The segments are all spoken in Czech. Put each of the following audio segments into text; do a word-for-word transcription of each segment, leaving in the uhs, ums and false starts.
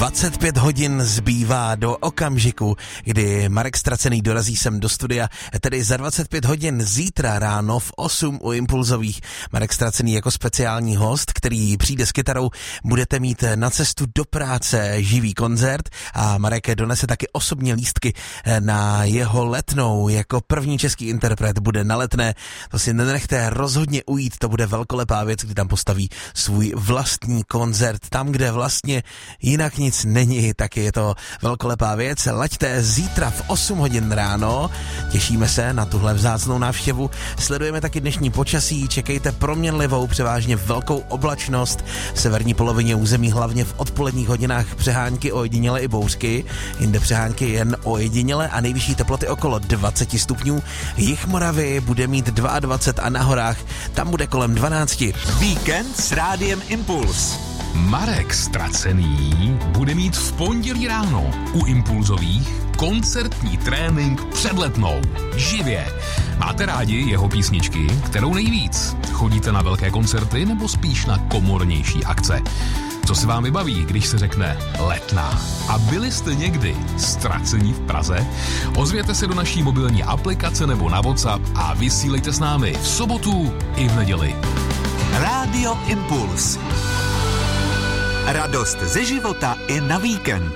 dvacet pět hodin zbývá do okamžiku, kdy Marek Ztracený dorazí sem do studia, tedy za dvacet pět hodin zítra ráno v osm u Impulzových. Marek Ztracený jako speciální host, který přijde s kytarou, budete mít na cestu do práce živý koncert a Marek donese taky osobní lístky na jeho Letnou. Jako první český interpret bude na Letné, to si nenechte rozhodně ujít, to bude velkolepá věc, kdy tam postaví svůj vlastní koncert, tam, kde vlastně jinak nic není, tak je to velkolepá věc. Laďte zítra v osm hodin ráno, těšíme se na tuhle vzácnou návštěvu. Sledujeme taky dnešní počasí, čekejte proměnlivou, převážně velkou oblačnost v severní polovině území, hlavně v odpoledních hodinách přehánky ojediněle i bouřky, jinde přehánky jen ojediněle a nejvyšší teploty okolo dvacet stupňů. Jih Moravy bude mít dvacet dva a na horách tam bude kolem dvanáct. Víkend s Rádiem Impuls. Marek Ztracený bude mít v pondělí ráno u Impulzových koncertní trénink před Letnou. Živě. Máte rádi jeho písničky? Kterou nejvíc? Chodíte na velké koncerty nebo spíš na komornější akce? Co se vám vybaví, když se řekne Letná? A byli jste někdy ztracení v Praze? Ozvěte se do naší mobilní aplikace nebo na WhatsApp a vysílejte s námi v sobotu i v neděli. Rádio Impuls. Radost ze života i na víkend.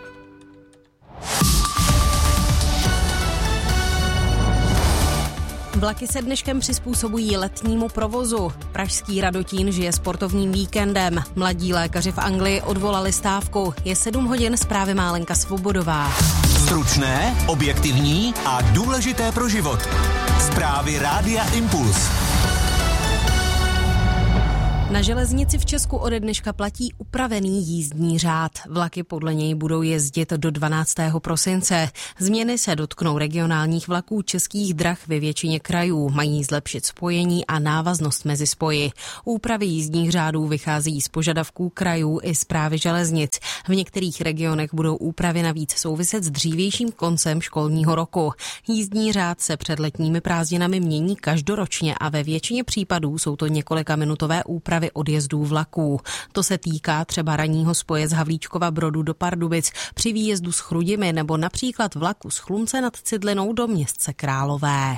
Vlaky se dneškem přizpůsobují letnímu provozu. Pražský Radotín žije sportovním víkendem. Mladí lékaři v Anglii odvolali stávku. Je sedm hodin, zprávy má Lenka Svobodová. Stručné, objektivní a důležité pro život. Zprávy Rádia Impuls. Na železnici v Česku ode dneška platí upravený jízdní řád. Vlaky podle něj budou jezdit do dvanáctého prosince. Změny se dotknou regionálních vlaků Českých drah ve většině krajů. Mají zlepšit spojení a návaznost mezi spoji. Úpravy jízdních řádů vychází z požadavků krajů i správy železnic. V některých regionech budou úpravy navíc souviset s dřívějším koncem školního roku. Jízdní řád se před letními prázdninami mění každoročně a ve většině případů jsou to několikaminutové úpravy odjezdů vlaků. To se týká třeba ranního spoje z Havlíčkova Brodu do Pardubic při výjezdu z Chrudimi nebo například vlaku z Chlumce nad Cidlinou do Městce Králové.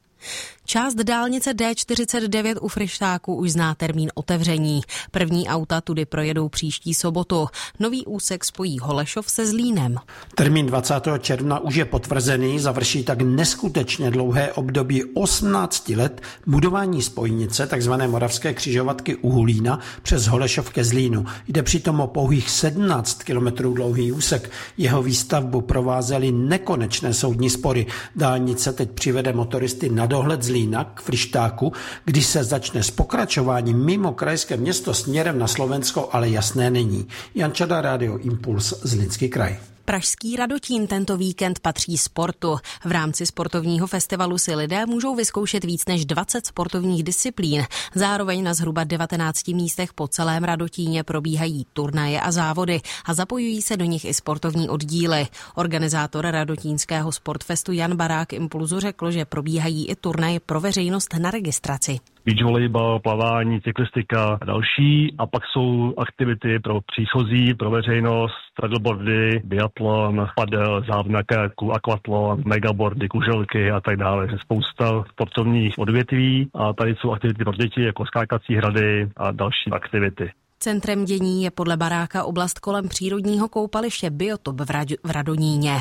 Část dálnice D čtyřicet devět u Fryštáku už zná termín otevření. První auta tudy projedou příští sobotu. Nový úsek spojí Holešov se Zlínem. Termín dvacátého června už je potvrzený, završí tak neskutečně dlouhé období osmnáct let budování spojnice, takzvané moravské křižovatky u Hulína přes Holešov ke Zlínu. Jde přitom o pouhých sedmnáct kilometrů dlouhý úsek. Jeho výstavbu provázely nekonečné soudní spory. Dálnice teď přivede motoristy na dohled Zlína k Fryštáku, když se začne s pokračováním mimo krajské město směrem na Slovensko, ale jasné není. Jan Čada, Rádio Impuls, Zlínský kraj. Pražský Radotín tento víkend patří sportu. V rámci sportovního festivalu si lidé můžou vyzkoušet víc než dvacet sportovních disciplín. Zároveň na zhruba devatenácti místech po celém Radotíně probíhají turnaje a závody a zapojují se do nich i sportovní oddíly. Organizátor Radotínského sportfestu Jan Barák Impulzu řekl, že probíhají i turnaje pro veřejnost na registraci. Beach volejbal, plavání, cyklistika a další. A pak jsou aktivity pro příchozí, pro veřejnost, paddleboardy, biatlon, padel, závna kajaku, akvatlon, megaboardy, kuželky a tak dále. Spousta sportovních odvětví a tady jsou aktivity pro děti jako skákací hrady a další aktivity. Centrem dění je podle Baráka oblast kolem přírodního koupaliště Biotop v, Rad- v Radoníně.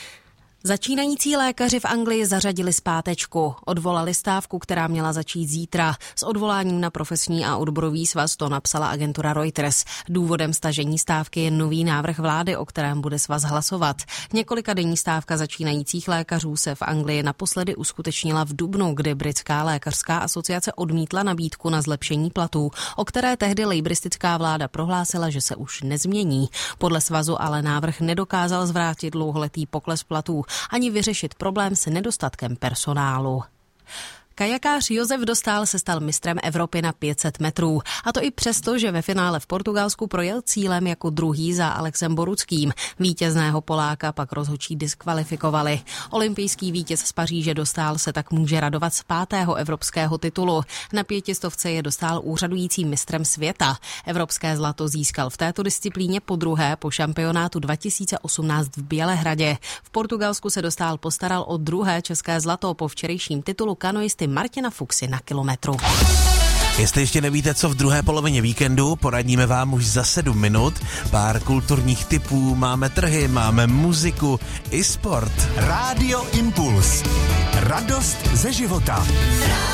Začínající lékaři v Anglii zařadili zpátečku. Odvolali stávku, která měla začít zítra. S odvoláním na profesní a odborový svaz to napsala agentura Reuters. Důvodem stažení stávky je nový návrh vlády, o kterém bude svaz hlasovat. Několika denní stávka začínajících lékařů se v Anglii naposledy uskutečnila v dubnu, kdy britská lékařská asociace odmítla nabídku na zlepšení platů, o které tehdy lejbristická vláda prohlásila, že se už nezmění. Podle svazu ale návrh nedokázal zvrátit dlouholetý pokles platů ani vyřešit problém s nedostatkem personálu. Kajakář Josef Dostál se stal mistrem Evropy na pět set metrů. A to i přesto, že ve finále v Portugalsku projel cílem jako druhý za Alexem Boruckým. Vítězného Poláka pak rozhodčí diskvalifikovali. Olympijský vítěz z Paříže Dostál se tak může radovat z pátého evropského titulu. Na pětistovce je Dostál úřadujícím mistrem světa. Evropské zlato získal v této disciplíně podruhé po šampionátu dva tisíce osmnáct v Bělehradě. V Portugalsku se Dostál postaral o druhé české zlato po včerejším titulu kanoisty Martina Fuxy na kilometru. Jestli ještě nevíte, co v druhé polovině víkendu, poradíme vám už za sedm minut. Pár kulturních tipů, máme trhy, máme muziku i sport. Rádio Impuls. Radost ze života.